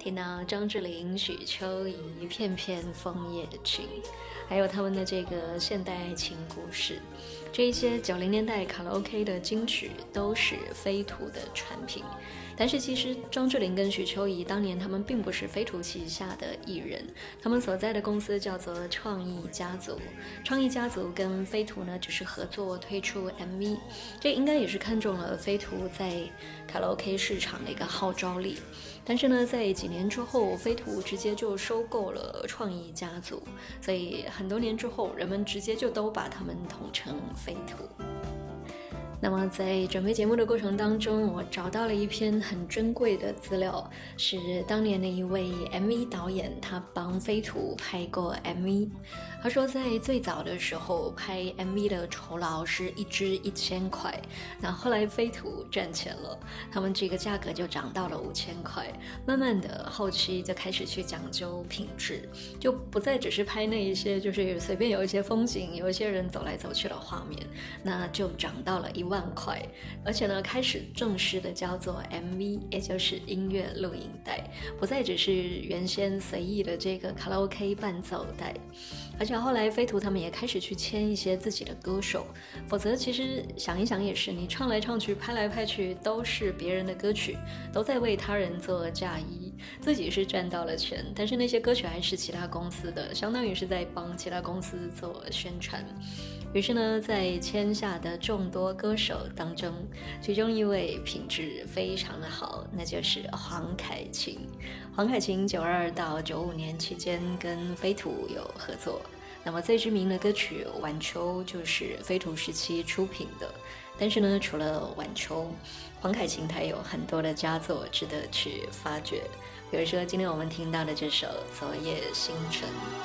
听到张智霖、许秋怡《片片枫叶情》，还有他们的这个现代爱情故事，这一些90年代卡拉 OK 的金曲都是飞图的产品。但是其实张智霖跟许秋怡当年他们并不是飞图旗下的艺人，他们所在的公司叫做创意家族。创意家族跟飞图呢只是合作推出 MV， 这应该也是看中了飞图在卡拉 OK 市场的一个号召力。但是呢，在几年之后，飞图直接就收购了创意家族，所以很多年之后，人们直接就都把他们统称飞图。那么在准备节目的过程当中，我找到了一篇很珍贵的资料，是当年的一位 MV 导演，他帮飞图拍过 MV。他说在最早的时候拍 MV 的酬劳是1支1000块，那后来飞图赚钱了，他们这个价格就涨到了5000块，慢慢的后期就开始去讲究品质，就不再只是拍那一些就是随便有一些风景，有一些人走来走去的画面，那就涨到了1万块，而且呢开始正式的叫做 MV， 也就是音乐录影带，不再只是原先随意的这个卡拉 OK 伴奏带。而且后来飞图他们也开始去签一些自己的歌手，否则其实想一想也是，你唱来唱去拍来拍去都是别人的歌曲，都在为他人做嫁衣，自己是赚到了钱，但是那些歌曲还是其他公司的，相当于是在帮其他公司做宣传。于是呢，在签下的众多歌手当中，其中一位品质非常的好，那就是黄凯芹。黄凯芹92到95年期间跟飞图有合作，那么最知名的歌曲《晚秋》就是飞图时期出品的。但是呢，除了《晚秋》，黄凯芹他有很多的佳作值得去发掘，比如说今天我们听到的这首《昨夜星辰》。